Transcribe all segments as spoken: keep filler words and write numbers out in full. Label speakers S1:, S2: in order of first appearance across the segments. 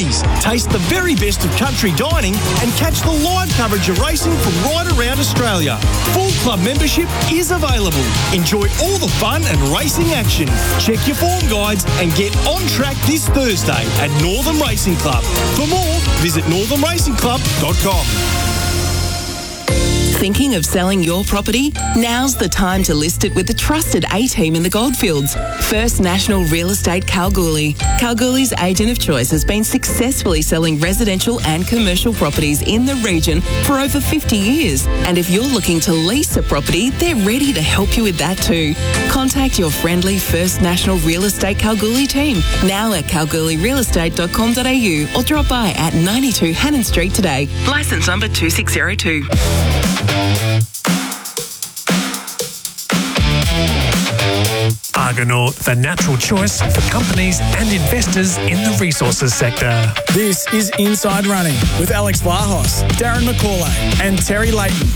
S1: Woolies. Taste the very best of country dining and catch the live coverage of racing from right around Australia. Full club membership is available. Enjoy all the fun and racing action. Check your form guides and get on track this Thursday at Northern Racing Club. For more, visit northern racing club dot com.
S2: Thinking of selling your property? Now's the time to list it with the trusted A-team in the Goldfields. First National Real Estate Kalgoorlie. Kalgoorlie's agent of choice has been successfully selling residential and commercial properties in the region for over fifty years. And if you're looking to lease a property, they're ready to help you with that too. Contact your friendly First National Real Estate Kalgoorlie team now at kalgoorlie real estate dot com dot a u or drop by at ninety-two Hannon Street today. Licence number two six zero two.
S3: Argonaut, the natural choice for companies and investors in the resources sector.
S4: This is Inside Running with Alex Vlahos, Darren McCauley and Terry Layton.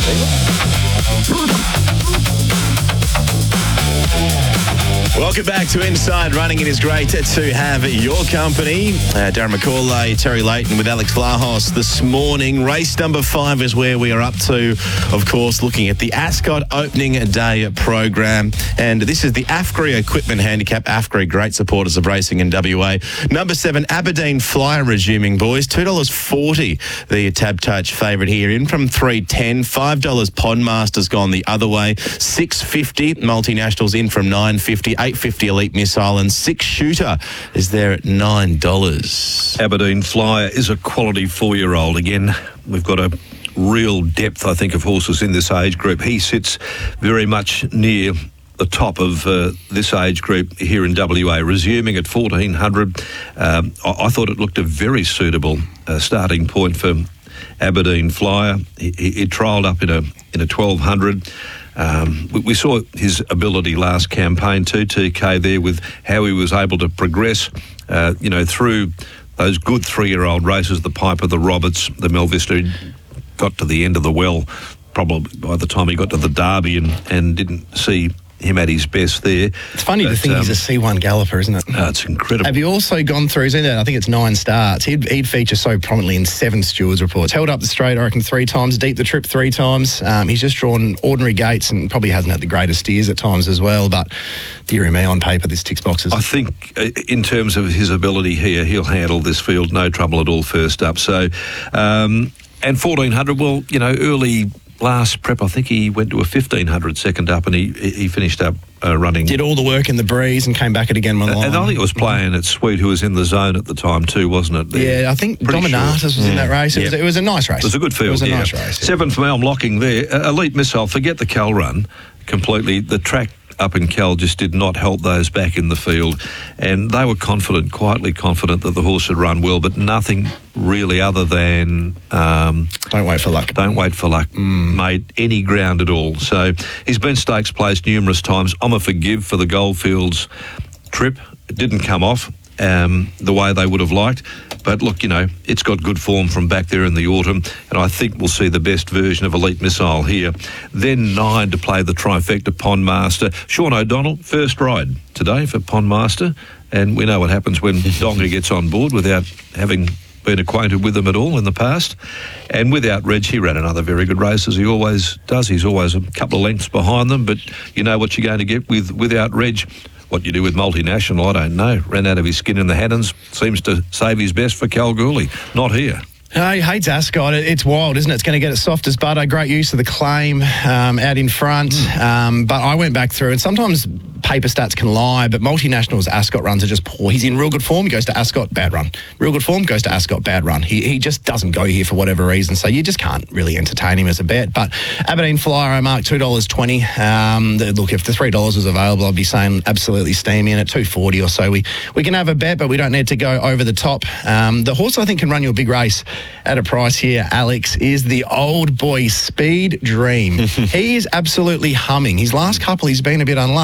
S5: Welcome back to Inside Running. It is great to have your company. Uh, Darren McCauley, Terry Layton with Alex Vlahos this morning. Race number five is where we are up to, of course, looking at the Ascot Opening Day program. And this is the AFGRI Equipment Handicap. AFGRI, great supporters of racing in W A. Number seven, Aberdeen Flyer resuming, boys. two dollars forty, the Tab Touch favourite here. In from three ten. five dollars Pondmaster's gone the other way. six fifty, Multinationals in from nine fifty. eight fifty Elite Missile, and Six Shooter is there at nine dollars.
S6: Aberdeen Flyer is a quality four-year-old. Again, we've got a real depth, I think, of horses in this age group. He sits very much near the top of uh, this age group here in W A, resuming at fourteen hundred. Um, I-, I thought it looked a very suitable uh, starting point for Aberdeen Flyer. He, he, he trialled up in a in a twelve hundred. Um, we, we saw his ability last campaign too, T K, there, with how he was able to progress, uh, you know, through those good three-year-old races, the Piper, the Roberts, the Melvista. Got to the end of the well, probably by the time he got to the Derby, and, and didn't see him at his best there.
S7: It's funny
S6: but,
S7: to think
S6: um,
S7: he's a C one galloper, isn't it?
S6: Oh, it's incredible.
S7: Have you also gone through, isn't it? I think it's nine starts. He'd, he'd feature so prominently in seven stewards reports. Held up the straight, I reckon, three times. Deep the trip three times. Um, he's just drawn ordinary gates and probably hasn't had the greatest steers at times as well. But dearie me, on paper, this ticks boxes.
S6: I think uh, in terms of his ability here, he'll handle this field no trouble at all first up. So, um, and fourteen hundred, well, you know, early last prep, I think he went to a fifteen hundred second up, and he he finished up uh, running.
S7: Did all the work in the breeze and came back at again one line.
S6: And I think it was playing at Sweet, who was in the zone at the time too, wasn't it? There?
S7: Yeah, I think
S6: Pretty
S7: Dominatus
S6: sure.
S7: was in that race. It,
S6: yeah.
S7: was, it was a nice race.
S6: It was a good field.
S7: It was a
S6: yeah.
S7: nice race. Yeah.
S6: Seven from Elm locking there. Uh, Elite Missile, forget the Cal run completely. The track up in Cal just did not help those back in the field, and they were confident, quietly confident that the horse had run well, but nothing really other than um,
S7: don't wait for luck.
S6: Don't wait for luck mm. made any ground at all. So he's been stakes placed numerous times. I'm a forgive for the Goldfields trip. It didn't come off um, the way they would have liked. But look, you know, it's got good form from back there in the autumn, and I think we'll see the best version of Elite Missile here. Then nine to play the trifecta, Pondmaster. Sean O'Donnell, first ride today for Pondmaster, and we know what happens when Donga gets on board without having been acquainted with them at all in the past. And without Reg, he ran another very good race, as he always does. He's always a couple of lengths behind them, but you know what you're going to get with without Reg. What you do with Multinational, I don't know. Ran out of his skin in the Haddons. Seems to save his best for Kalgoorlie. Not here.
S7: No, he hates Ascot. It's wild, isn't it? It's going to get it soft as butter. Great use of the claim um, out in front. Mm. Um, but I went back through, and sometimes paper stats can lie, but Multinational's Ascot runs are just poor. He's in real good form, he goes to Ascot, bad run. Real good form, goes to Ascot, bad run. He he just doesn't go here for whatever reason, so you just can't really entertain him as a bet. But Aberdeen Flyer, I marked two dollars twenty. Um, the, look, if the three dollars was available, I'd be saying absolutely steamy, and at two forty or so, we, we can have a bet, but we don't need to go over the top. Um, the horse I think can run you a big race at a price here, Alex, is the Old Boy Speed Dream. He is absolutely humming. His last couple, he's been a bit unlucky.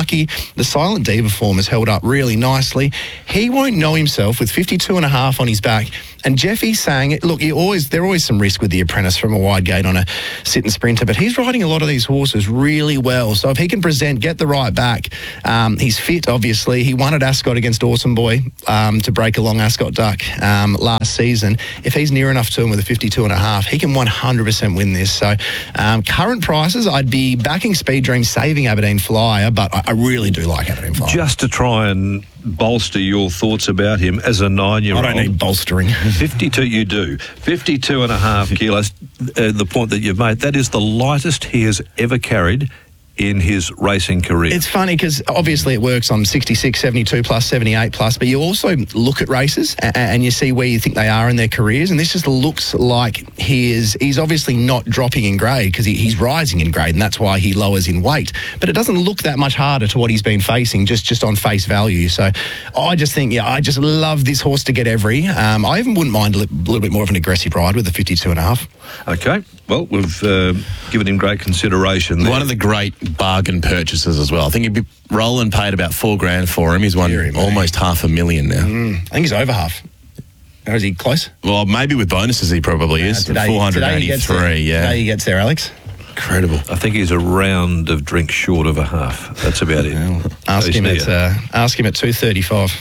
S7: the Silent Diva form has held up really nicely. He won't know himself with fifty-two and a half on his back. And Jeffy's saying, it, look, you always there's always some risk with the Apprentice from a wide gate on a sit-and sprinter, but he's riding a lot of these horses really well. So if he can present, get the right back, um, he's fit, obviously. He won at Ascot against Awesome Boy um, to break along Ascot Duck um, last season. If he's near enough to him with a fifty-two and a half, he can one hundred percent win this. So um, current prices, I'd be backing Speed Dream, saving Aberdeen Flyer, but I, I really do like Aberdeen Flyer.
S6: Just to try and bolster your thoughts about him as a nine-year-old.
S7: I don't need bolstering.
S6: fifty-two, you do. fifty-two and a half kilos, uh, the point that you've made, that is the lightest he has ever carried in his racing career.
S7: It's funny because obviously it works on sixty-six, seventy-two plus, seventy-eight plus, but you also look at races and, and you see where you think they are in their careers, and this just looks like he is, he's obviously not dropping in grade because he, he's rising in grade, and that's why he lowers in weight. But it doesn't look that much harder to what he's been facing just, just on face value. So I just think, yeah, I just love this horse to get every. Um, I even wouldn't mind a li- little bit more of an aggressive ride with a fifty-two and a half.
S6: Okay. Well, we've uh, given him great consideration there.
S5: One of the great bargain purchases as well. I think he'd be Roland paid about four grand for him. He's won
S7: Deary me.
S5: almost half a million now.
S7: Mm, I think he's over half. Or is he close?
S5: Well, maybe with bonuses he probably is.
S7: Uh, today,
S5: four hundred
S7: today he gets there.
S5: eighty-three, yeah.
S7: Today he gets there, Alex.
S5: Incredible.
S6: I think he's a round of drink short of a half. That's about it.
S7: Ask
S6: He's
S7: him
S6: near.
S7: at uh, ask him at two thirty-five.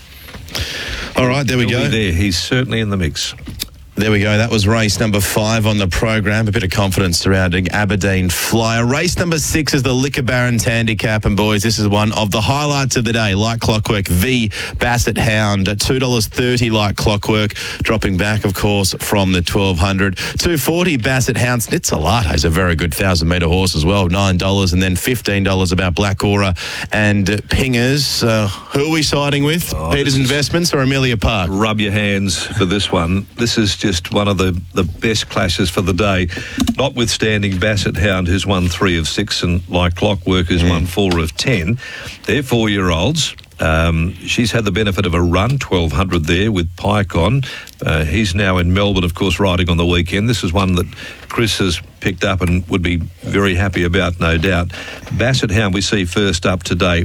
S5: All right, there we
S6: He'll
S5: go.
S6: be there. He's certainly in the mix.
S5: There we go. That was race number five on the program. A bit of confidence surrounding Aberdeen Flyer. Race number six is the Liquor Barons Handicap. And boys, this is one of the highlights of the day. Like Clockwork, the Basset Hound. two dollars thirty like Clockwork. Dropping back, of course, from the twelve hundred. two forty Basset Hound. Snitzalate is a very good one thousand metre horse as well. nine dollars. And then fifteen dollars about Black Aura and Pingers. Uh, who are we siding with?
S6: Oh,
S5: Peters
S6: this is-
S5: Investments or Amelia Park?
S6: Rub your hands for this one. This is just one of the, the best clashes for the day. Notwithstanding Basset Hound, who's won three of six, and Like Clockwork, who's won four of ten. They're four-year-olds. Um, she's had the benefit of a run, twelve hundred there with Pike on. Uh, he's now in Melbourne, of course, riding on the weekend. This is one that Chris has picked up and would be very happy about, no doubt. Basset Hound we see first up today,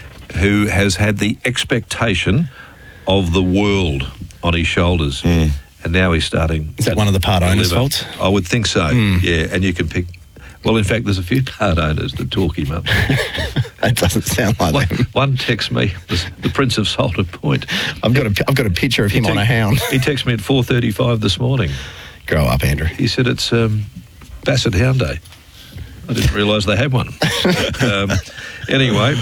S6: who has had the expectation of the world on his shoulders.
S5: Mm.
S6: And now he's starting.
S7: Is that one of the part owners'
S6: deliver.
S7: faults?
S6: I would think so, yeah. And you can pick... Well, in fact, there's a few part owners that talk him up.
S7: That doesn't sound like
S6: One,
S7: them.
S6: one texts me, the, the Prince of Salter Point.
S7: I've got a, I've got a picture of him on a hound.
S6: He texted me at four thirty-five this morning.
S7: Grow up, Andrew.
S6: He said it's um, Basset Hound Day. I didn't realise they had one. um, anyway,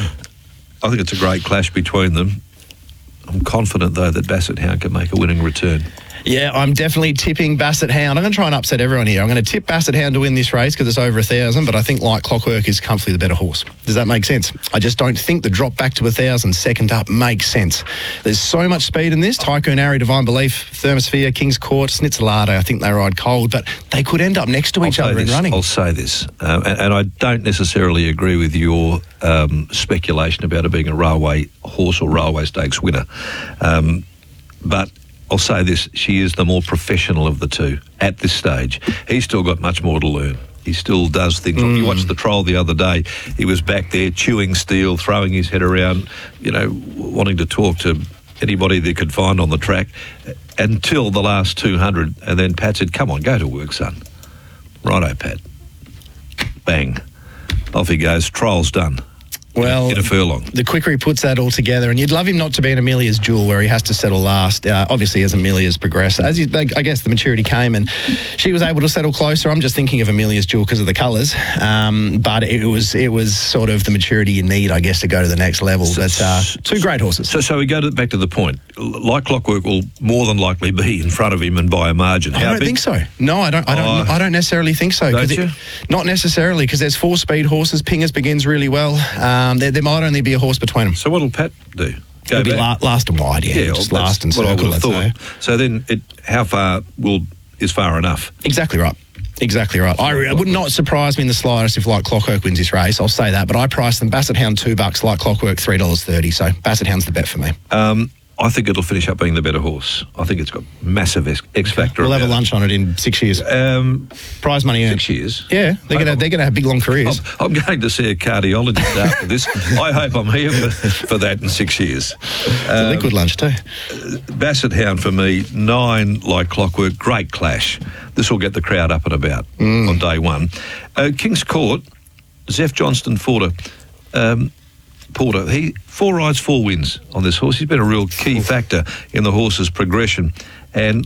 S6: I think it's a great clash between them. I'm confident, though, that Basset Hound can make a winning return.
S7: Yeah, I'm definitely tipping Basset Hound. I'm going to try and upset everyone here. I'm going to tip Basset Hound to win this race because it's over a thousand, but I think Like Clockwork is comfortably the better horse. Does that make sense? I just don't think the drop back to a thousand second up makes sense. There's so much speed in this. Tycoon Ari, Divine Belief, Thermosphere, King's Court, Snitzalate, I think they ride cold, but they could end up next to each
S6: I'll say
S7: other in
S6: this,
S7: running.
S6: I'll say this, um, and, and I don't necessarily agree with your um, speculation about it being a railway horse or railway stakes winner. Um, but I'll say this, she is the more professional of the two at this stage. He's still got much more to learn. He still does things. Mm. You watched the trial the other day. He was back there chewing steel, throwing his head around, you know, wanting to talk to anybody they could find on the track until the last two hundred. And then Pat said, come on, go to work, son. Righto, Pat. Bang. Off he goes. Trial's done.
S7: Well,
S6: in a furlong.
S7: The quicker he puts that all together, and you'd love him not to be an Amelia's Jewel where he has to settle last. Uh, obviously, as Amelia's progressed, as you, I guess the maturity came and she was able to settle closer. I'm just thinking of Amelia's Jewel because of the colours, um, but it was it was sort of the maturity you need, I guess, to go to the next level.
S6: So,
S7: but uh, two great horses.
S6: So, so we go to, back to the point. Like Clockwork will more than likely be in front of him and by a margin.
S7: I
S6: How
S7: don't
S6: big?
S7: think so. No, I don't. I don't.
S6: Oh.
S7: I don't necessarily think so. 'cause
S6: Don't you?
S7: it- not necessarily, because there's four speed horses. Pingers begins really well. Um, there, there might only be a horse between them.
S6: So what'll Pat do? Go
S7: It'll be
S6: back?
S7: la- last and wide, yeah.
S6: Yeah,
S7: just
S6: well,
S7: last and
S6: that's what I
S7: circle.
S6: would have
S7: let's
S6: thought.
S7: say.
S6: So then, it, how far will is far enough?
S7: Exactly right. Exactly right. I, it would not surprise me in the slightest if Like Clockwork wins this race. I'll say that. But I priced them Basset Hound two bucks, Like Clockwork three dollars thirty. So Basset Hound's the bet for me.
S6: Um, I think it'll finish up being the better horse. I think it's got massive X, X factor.
S7: We'll have a
S6: about it.
S7: lunch on it in six years.
S6: Um,
S7: Prize money earned.
S6: six years.
S7: Yeah, they're going to they're going to have big long careers.
S6: I'm, I'm going to see a cardiologist after this. I hope I'm here for, for that in six years.
S7: It's a liquid lunch too.
S6: Basset Hound for me, nine like clockwork, great clash. This will get the crowd up and about mm. on day one. Uh, King's Court, Zeph Johnston Porter. Um, Porter, he four rides, four wins on this horse. He's been a real key factor in the horse's progression. And